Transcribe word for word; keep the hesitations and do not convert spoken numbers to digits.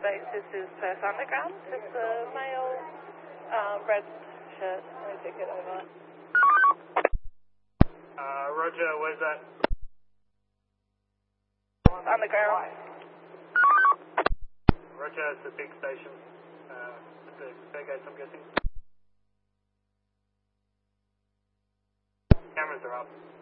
base. This is Perth Underground. It's a male uh, red shirt. Let me take it over. Uh, Roger, where's that? Underground. Roger, it's the big station. Uh, the Fairgate, I'm guessing. Cameras are up.